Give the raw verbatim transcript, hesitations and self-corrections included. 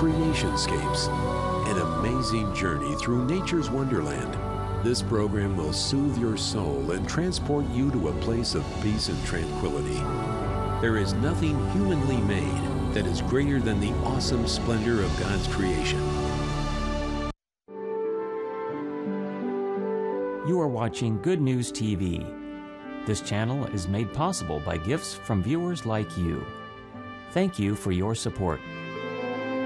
Creationscapes, an amazing journey through nature's wonderland. This program will soothe your soul and transport you to a place of peace and tranquility. There is nothing humanly made that is greater than the awesome splendor of God's creation. You are watching Good News T V. This channel is made possible by gifts from viewers like you. Thank you for your support.